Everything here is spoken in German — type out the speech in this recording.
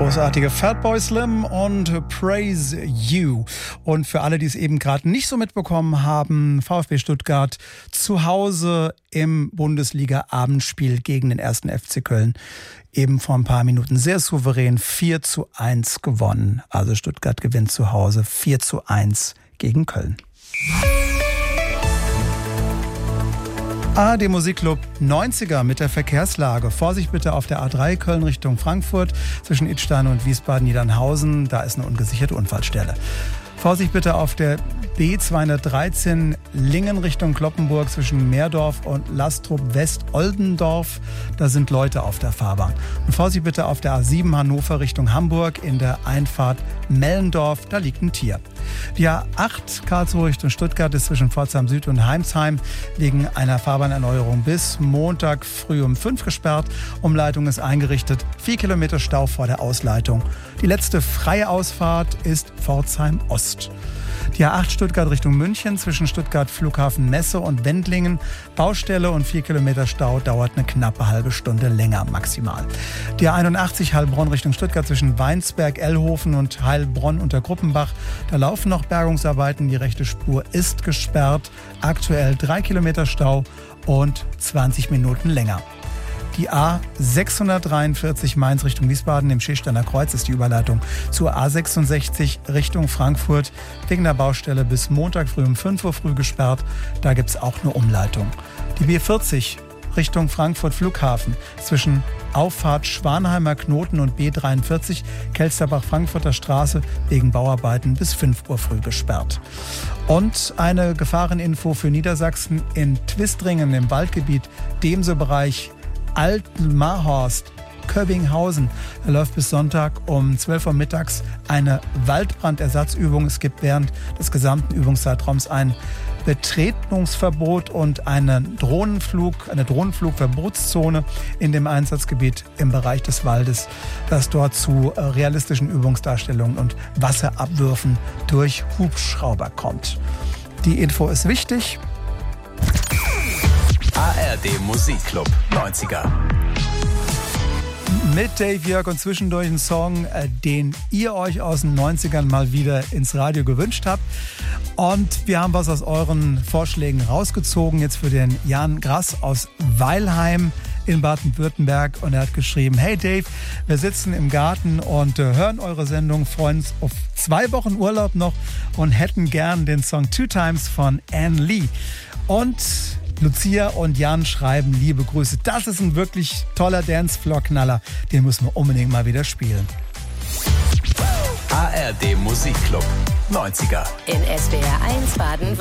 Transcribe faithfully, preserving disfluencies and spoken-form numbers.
großartige Fatboy Slim und Praise You. Und für alle, die es eben gerade nicht so mitbekommen haben, VfB Stuttgart zu Hause im Bundesliga-Abendspiel gegen den ersten F C Köln eben vor ein paar Minuten sehr souverän vier zu eins gewonnen. Also Stuttgart gewinnt zu Hause vier zu eins gegen Köln. A R D Musikclub neunziger mit der Verkehrslage. Vorsicht bitte auf der A drei Köln Richtung Frankfurt zwischen Idstein und Wiesbaden-Niedernhausen. Da ist eine ungesicherte Unfallstelle. Vorsicht bitte auf der B zweihundertdreizehn Lingen Richtung Cloppenburg zwischen Meerdorf und Lastrup-West-Oldendorf. Da sind Leute auf der Fahrbahn. Und Vorsicht bitte auf der A sieben Hannover Richtung Hamburg in der Einfahrt Mellendorf. Da liegt ein Tier. Die A acht Karlsruhe Richtung Stuttgart ist zwischen Pforzheim Süd und Heimsheim wegen einer Fahrbahnerneuerung bis Montag früh um fünf gesperrt. Umleitung ist eingerichtet. Vier Kilometer Stau vor der Ausleitung. Die letzte freie Ausfahrt ist Pforzheim Ost. Die A acht Stuttgart Richtung München zwischen Stuttgart Flughafen Messe und Wendlingen. Baustelle und vier Kilometer Stau dauert eine knappe halbe Stunde länger maximal. Die A einundachtzig Heilbronn Richtung Stuttgart zwischen Weinsberg, Ellhofen und Heilbronn unter Gruppenbach. Da laufen noch Bergungsarbeiten. Die rechte Spur ist gesperrt. Aktuell drei Kilometer Stau und zwanzig Minuten länger. Die A sechshundertdreiundvierzig Mainz Richtung Wiesbaden im Schächsteiner Kreuz ist die Überleitung zur A sechsundsechzig Richtung Frankfurt. Wegen der Baustelle bis Montag früh um fünf Uhr früh gesperrt. Da gibt es auch eine Umleitung. Die B vierzig Richtung Frankfurt Flughafen zwischen Auffahrt Schwanheimer Knoten und B dreiundvierzig Kelsterbach-Frankfurter Straße wegen Bauarbeiten bis fünf Uhr früh gesperrt. Und eine Gefahreninfo für Niedersachsen in Twistringen im Waldgebiet Demse-Bereich Altenmarhorst, Köbbinghausen. Da läuft bis Sonntag um zwölf Uhr mittags eine Waldbrandersatzübung. Es gibt während des gesamten Übungszeitraums ein Betretungsverbot und einen Drohnenflug, eine Drohnenflugverbotszone in dem Einsatzgebiet im Bereich des Waldes, das dort zu realistischen Übungsdarstellungen und Wasserabwürfen durch Hubschrauber kommt. Die Info ist wichtig. A R D Musikclub neunziger. Mit Dave Jörg und zwischendurch ein Song, den ihr euch aus den neunzigern mal wieder ins Radio gewünscht habt. Und wir haben was aus euren Vorschlägen rausgezogen, jetzt für den Jan Grass aus Weilheim in Baden-Württemberg. Und er hat geschrieben: Hey Dave, wir sitzen im Garten und äh, hören eure Sendung, freuen uns auf zwei Wochen Urlaub noch und hätten gern den Song Two Times von Anne Lee. Und Lucia und Jan schreiben liebe Grüße. Das ist ein wirklich toller Dancefloor-Knaller. Den müssen wir unbedingt mal wieder spielen. A R D Musikclub neunziger. In S W R eins Baden.